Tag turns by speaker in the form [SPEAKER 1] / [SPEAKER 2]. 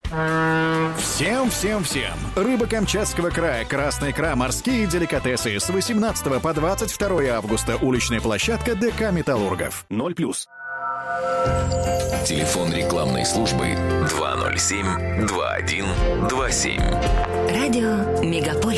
[SPEAKER 1] Всем! Рыба Камчатского края, красная икра, морские деликатесы с 18 по 22 августа. Уличная площадка ДК «Металлургов». 0+.
[SPEAKER 2] Телефон рекламной службы 207-2127.
[SPEAKER 3] Радио Мегаполис.